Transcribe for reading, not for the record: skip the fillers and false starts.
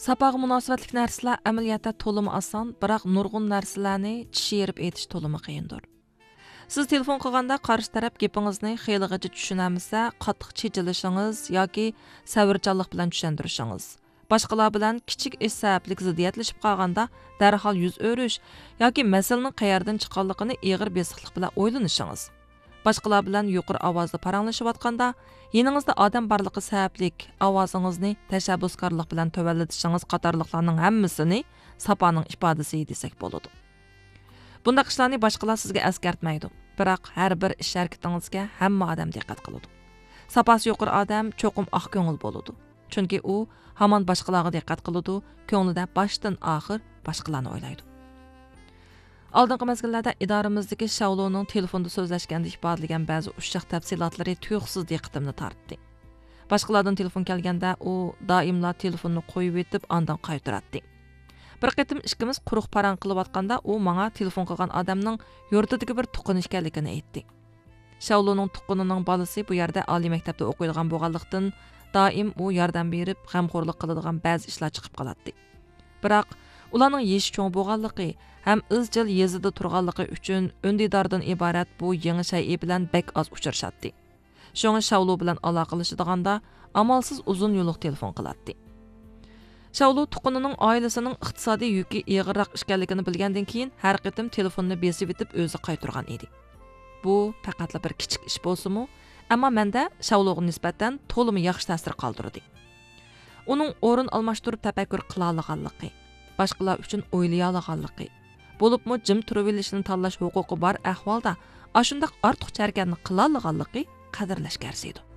Sapaga munosabatlik narsalar amaliyotda to'limi oson, biroq nurg'un narsalarni tushirib aytish to'limi qiyindir. Siz telefon qilganda qarshi taraf gapingizni xeylig'icha tushunamasa, qattiq chechilishingiz yoki savrchanlik bilan tushuntirishingiz. Boshqalar bilan kichik ish sabablik ziddiyatlashib qolganda darhol yuz o'rish yoki masalaning qayerdan chiqqanligini ig'ir besiqlik bilan o'ylanishingiz. Boshqalar bilan yuqori ovozda paranglashayotganda, yeningizda odam borligi sabablik ovozingizni tashabbuskorlik bilan to'vallatishingiz qatorliqlarning hammasini saponing ifodasi desak bo'ladi. Bundaq ishlarni boshqalar sizga eskartmaydi, biroq har bir ish harakatingizga hamma odam diqqat qiladi. Sapasi yuqori odam cho'qim oq ko'ngil bo'ladi. Chunki u hamon boshqalarga diqqat qiladi, ko'nglida boshdan oxir boshqalarni o'ylaydi. Oldingi mezgillarda idoramizdagi Shauloning telefonda so'zlashganda ifodalagan ba'zi ushshaq tafsilotlari tuyuqsiz diqqatimni tortdi. Boshqalardan telefon kelganda u doimla telefonni qo'yib etib, ondan qaytaradi. Bir qatim ikkimiz quruq parang qilayotganda u menga telefon qilgan odamning yurtidagi bir tuqqan ekanligini aytdi. Shauloning tuqqanining bolasi bu yerda oliy maktabda o'qiydigan bo'lganlikdan doim u yordam berib, g'amxo'rlik qiladigan ba'zi ishlar chiqib qoladi. Biroq ularning yeshi cho'ng bo'lganligi ham izchil yezida turganligi uchun undidordan iborat bu yangi shay bilan bek oz uchrashadi. Shunga Shaulo bilan aloqalashadiganda amalsiz uzun yo'liq telefon qiladi. Shaulo tuqqanining oilasining iqtisodiy yuki ig'irroq ekanligini bilgandan keyin har qatim telefonni besib etib o'zi qaytargan edi. Bu faqatla bir kichik ish bo'lsa-mu, ammo menda Shauloga nisbatan to'limi yaxshi ta'sir qoldirdi. Uning o'rin almashtirib tafakkur qila olganligi, boshqalar uchun o'ylay olganligi, bo'libmi jim turib olishni tanlash huquqi bor ahvolda ashundaq ortiqcha harakatni qila olganligi qadrlashga arziydi.